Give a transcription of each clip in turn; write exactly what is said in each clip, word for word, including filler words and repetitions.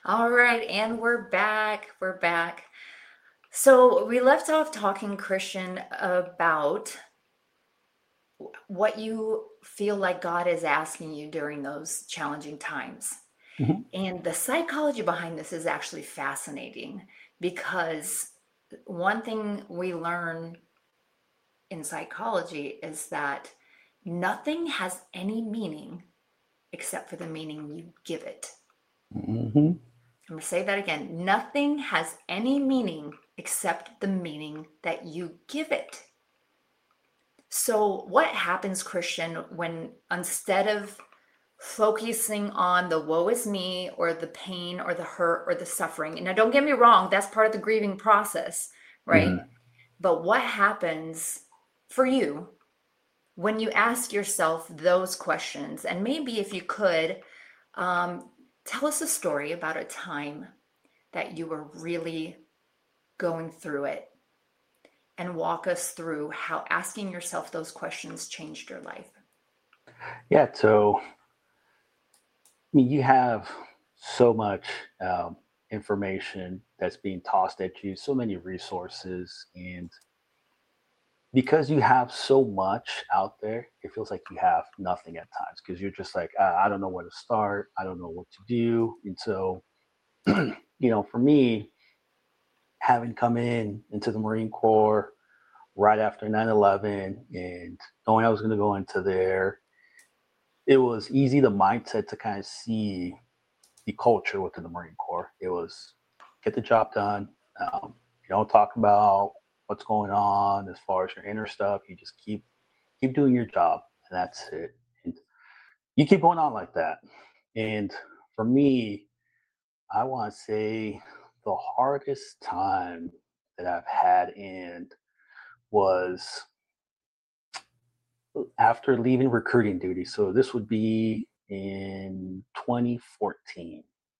All right, and we're back. We're back. So we left off talking, Christian, about what you feel like God is asking you during those challenging times. Mhm. And the psychology behind this is actually fascinating because one thing we learn in psychology is that nothing has any meaning except for the meaning you give it. Mhm. I'm going to say that again. Nothing has any meaning except the meaning that you give it. So, what happens, Christian, when instead of focusing on the woe is me or the pain or the hurt or the suffering, and now don't get me wrong, that's part of the grieving process, right? Mhm. But what happens for you when you ask yourself those questions? And maybe if you could, um, tell us a story about a time that you were really going through it and walk us through how asking yourself those questions changed your life. Yeah, so I mean, you have so much um, information that's being tossed at you, so many resources, and because you have so much out there, it feels like you have nothing at times because you're just like, I, I don't know where to start, I don't know what to do, and so you know, for me, having come in into the Marine Corps right after nine eleven and knowing I was going to go into there, it was easy the mindset to kind of see the culture within the Marine Corps. It was get the job done. Um, you don't talk about what's going on as far as your inner stuff. You just keep keep doing your job, and that's it. And you keep going on like that. And for me, I want to say the hardest time that I've had in was after leaving recruiting duty. So this would be in twenty fourteen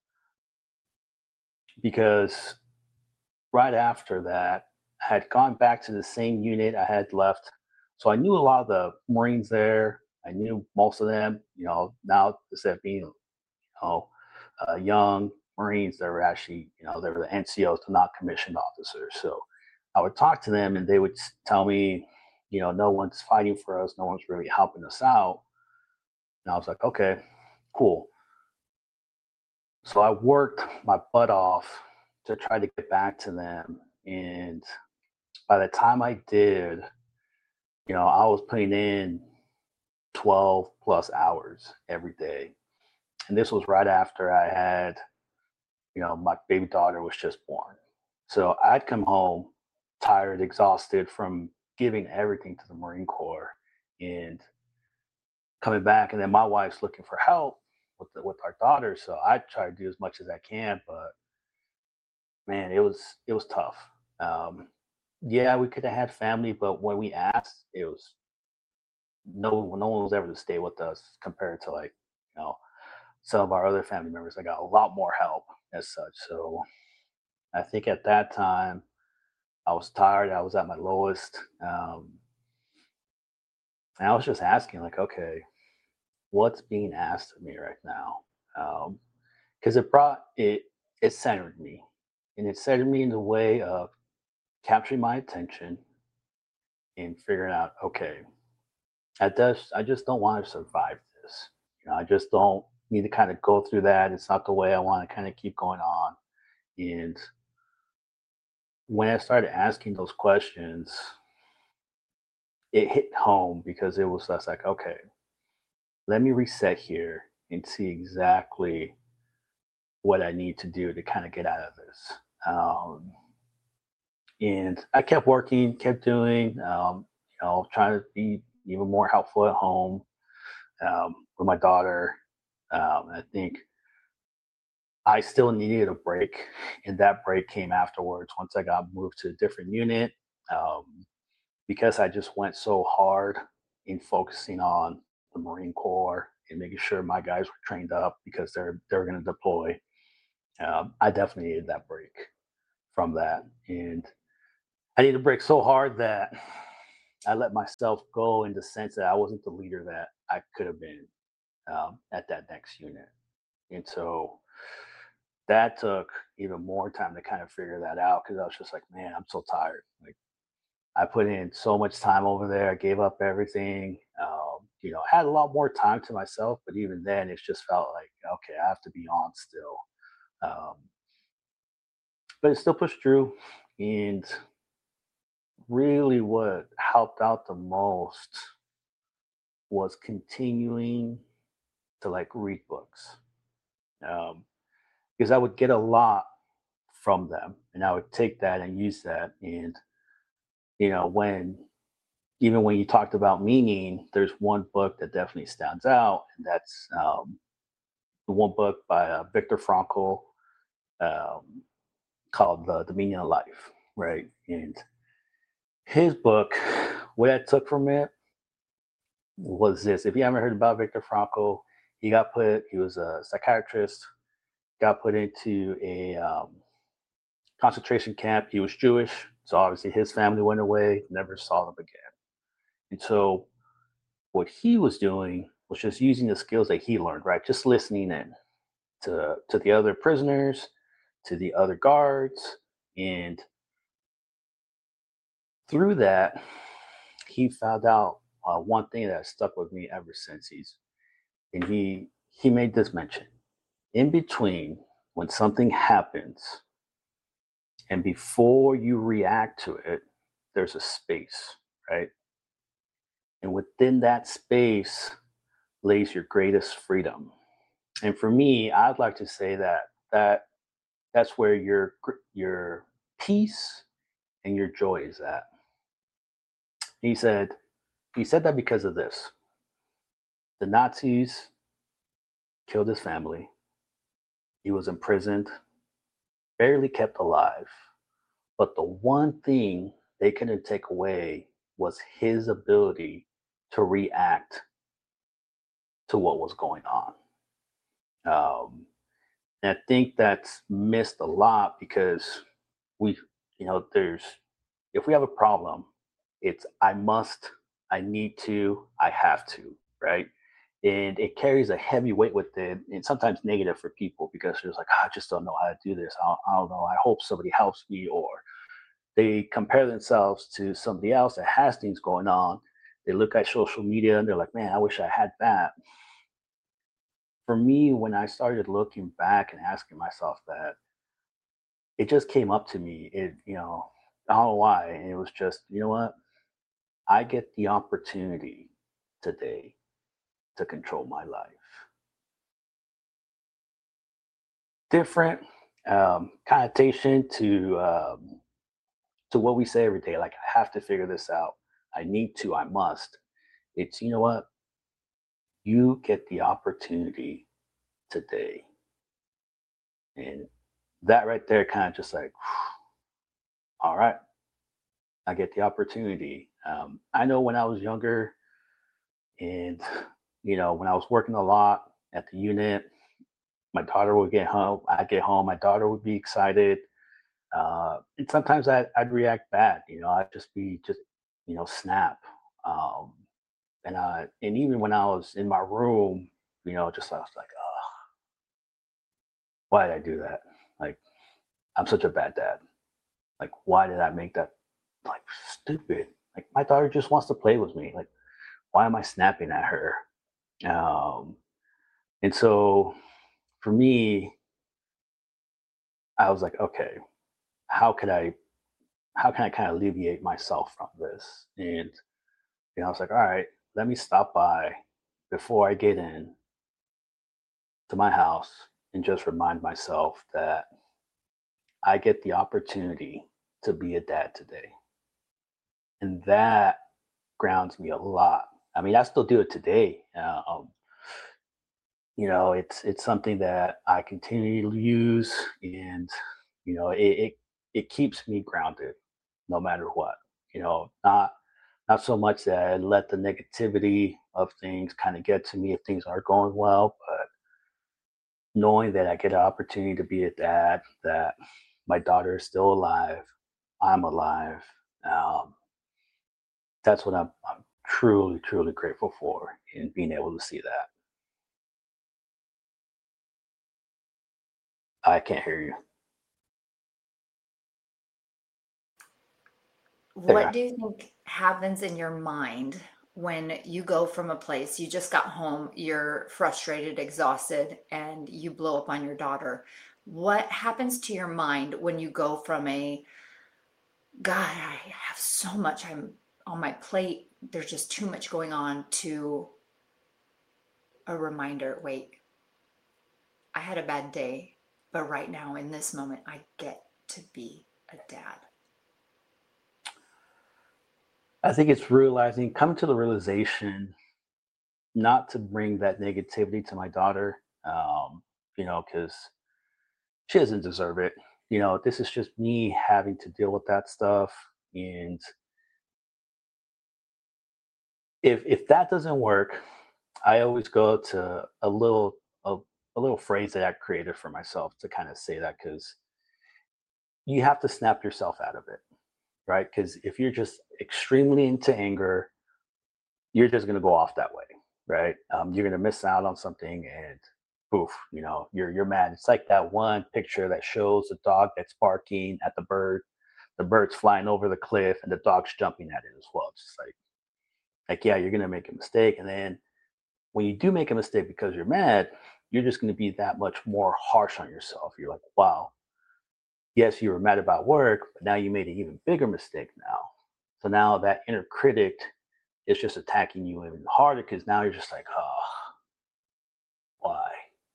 because right after that, I had gone back to the same unit I had left. So I knew a lot of the Marines there. I knew most of them. You know, now instead of being, you know, uh, young Marines, they were actually, you know, they were the N C Os, the not commissioned officers. So I would talk to them, and they would tell me, you know, no one's fighting for us, no one's really helping us out. And I was like, okay, cool. So I worked my butt off to try to get back to them, and by the time I did, you know, I was putting in twelve plus hours every day. And this was right after I had, you know, my baby daughter was just born. So I'd come home tired, exhausted from giving everything to the Marine Corps and coming back. And then my wife's looking for help with, the, with our daughter. So I try to do as much as I can, but man, it was, it was tough. Um, yeah, we could have had family, but when we asked, it was no no one was ever to stay with us compared to like you know some of our other family members. I got a lot more help as such. So I think at that time I was tired. I was at my lowest, um, and I was just asking like, okay, what's being asked of me right now? Because it brought it it centered me, and it centered me in the way of capturing my attention and figuring out, okay, I just I just don't want to survive this. You know, I just don't need to kind of go through that. It's not the way I want to kind of keep going on. And when I started asking those questions, it hit home because it was just like, okay, let me reset here and see exactly what I need to do to kind of get out of this. Um, and I kept working, kept doing, um, you know, trying to be even more helpful at home um, with my daughter. Um, I think I still needed a break, and that break came afterwards once I got moved to a different unit um, because I just went so hard in focusing on the Marine Corps and making sure my guys were trained up because they're they're going to deploy. Um, I definitely needed that break from that, and I needed a break so hard that I let myself go in the sense that I wasn't the leader that I could have been um, at that next unit, and so that took even more time to kind of figure that out because I was just like, man, I'm so tired. Like I put in so much time over there. I gave up everything. Um, you know, had a lot more time to myself, but even then, it just felt like, okay, I have to be on still. Um, but it still pushed through. And really, what helped out the most was continuing to like read books. Um, because I would get a lot from them, and I would take that and use that. And you know, when even when you talked about meaning, there's one book that definitely stands out, and that's um, the one book by uh, Viktor Frankl um, called the, the Meaning of Life, right? And his book, what I took from it was this. If you haven't heard about Viktor Frankl, he got put, he was a psychiatrist, got put into a um, concentration camp. He was Jewish, so obviously his family went away, never saw them again. And so what he was doing was just using the skills that he learned, right? Just listening in to to the other prisoners, to the other guards, and through that, he found out uh, one thing that stuck with me ever since. He's and he he made this mention in between when something happens and before you react to it, there's a space, right? And within that space lays your greatest freedom. And for me, I'd like to say that that that's where your your peace and your joy is at. He said he said that because of this. The Nazis killed his family. He was imprisoned, barely kept alive. But the one thing they couldn't take away was his ability to react to what was going on. Um, and I think that's missed a lot because we, you know, there's, if we have a problem, it's I must, I need to, I have to, right? And it carries a heavy weight with it, and sometimes negative for people because there's like, "Ah, I just don't know how to do this. I don't, I don't know. I hope somebody helps me, or they compare themselves to somebody else that has things going on. They look at social media and they're like, man, I wish I had that. For me, when I started looking back and asking myself that, it just came up to me. It, you know, I don't know why. And it was just, you know what? I get the opportunity today to control my life. Different um, connotation to um, to what we say every day. Like I have to figure this out. I need to. I must. It's you know what? You get the opportunity today. And that right there kind of just like, all right, I get the opportunity. Um, I know when I was younger and, you know, when I was working a lot at the unit, my daughter would get home. I'd get home. My daughter would be excited. Uh, and sometimes I'd, I'd react bad. You know, I'd just be just, you know, snap. Um, and I, and even when I was in my room, you know, just I was like, oh, why did I do that? Like, I'm such a bad dad. Like, why did I make that like stupid? Like, my daughter just wants to play with me. Like, why am I snapping at her? Um, and so for me, I was like, okay, how could I, how can I kind of alleviate myself from this? And you know, I was like, all right, let me stop by before I get in to my house and just remind myself that I get the opportunity to be a dad today. And that grounds me a lot. I mean, I still do it today. Uh, um, you know, it's it's something that I continue to use, and you know, it it, it keeps me grounded no matter what. You know, not not so much that I let the negativity of things kind of get to me if things aren't going well, but knowing that I get an opportunity to be a dad, that my daughter is still alive, I'm alive. Um, that's what I'm, I'm truly, truly grateful for in being able to see that. I can't hear you. What There. do you think happens in your mind when you go from a place, you just got home, you're frustrated, exhausted, and you blow up on your daughter? What happens to your mind when you go from a, God, I have so much I'm on my plate, there's just too much going on, to a reminder, wait, I had a bad day, but right now in this moment, I get to be a dad? I think it's realizing, coming to the realization not to bring that negativity to my daughter, um, you know, because she doesn't deserve it. You know, this is just me having to deal with that stuff. And if if that doesn't work, I always go to a little a, a little phrase that I created for myself to kind of say that, because you have to snap yourself out of it, right? Because if you're just extremely into anger, you're just going to go off that way, right? Um, you're going to miss out on something, and poof, you know, you're you're mad. It's like that one picture that shows the dog that's barking at the bird, the bird's flying over the cliff, and the dog's jumping at it as well. It's just like, like yeah, you're going to make a mistake, and then when you do make a mistake because you're mad, you're just going to be that much more harsh on yourself. You're like, wow, yes, you were mad about work, but now you made an even bigger mistake now. So now that inner critic is just attacking you even harder, because now you're just like, oh, why?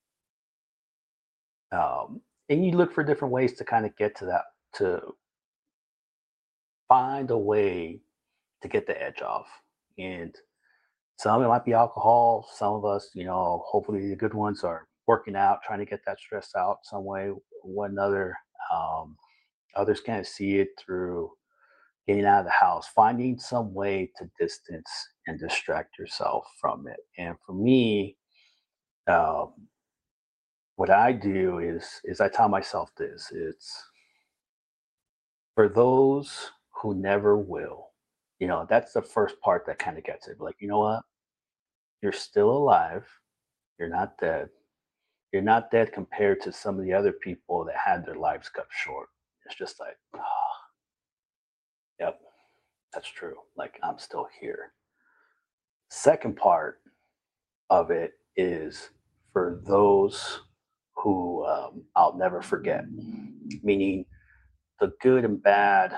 Um, and you look for different ways to kind of get to that, to find a way to get the edge off. And some, it might be alcohol. Some of us, you know, hopefully the good ones are working out, trying to get that stress out some way, one another. Um, Others kind of see it through getting out of the house, finding some way to distance and distract yourself from it. And for me, um, what I do is is I tell myself this: it's for those who never will. You know, that's the first part that kind of gets it. Like, you know what? You're still alive. You're not dead. You're not dead compared to some of the other people that had their lives cut short. It's just like, oh, yep, that's true. Like, I'm still here. Second part of it is for those who um, I'll never forget, meaning the good and bad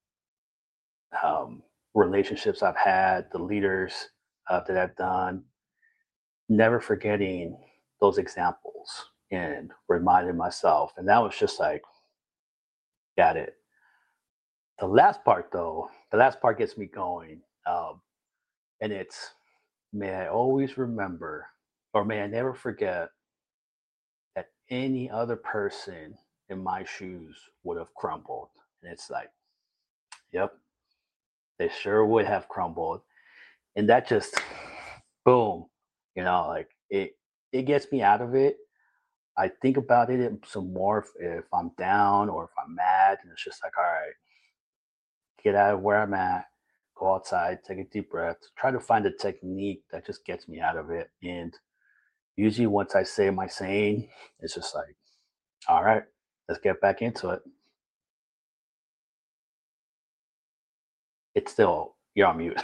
um, relationships I've had, the leaders uh, that I've done, never forgetting those examples and reminding myself. And that was just like, got it. The last part, though, the last part gets me going. Um, and it's, may I always remember, or may I never forget, that any other person in my shoes would have crumbled. And it's like, yep, they sure would have crumbled. And that just, boom, you know, like it, it gets me out of it. I think about it some more if, if I'm down or if I'm mad, and it's just like, all right, get out of where I'm at, go outside, take a deep breath, try to find a technique that just gets me out of it. And usually, once I say my saying, it's just like, all right, let's get back into it. It's still, you're on mute.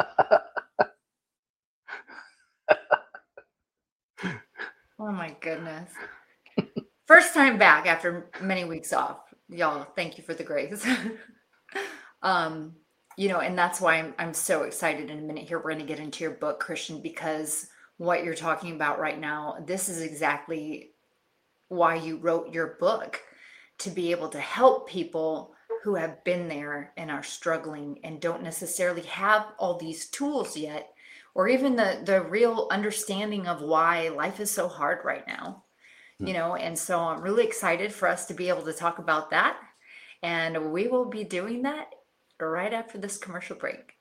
Oh my goodness. First time back after many weeks off. Y'all, thank you for the grace. um, you know, and that's why I'm I'm so excited. In a minute here, we're going to get into your book, Christian, because what you're talking about right now, this is exactly why you wrote your book, to be able to help people who have been there and are struggling and don't necessarily have all these tools yet, or even the the real understanding of why life is so hard right now. You know, and so I'm really excited for us to be able to talk about that. And we will be doing that right after this commercial break.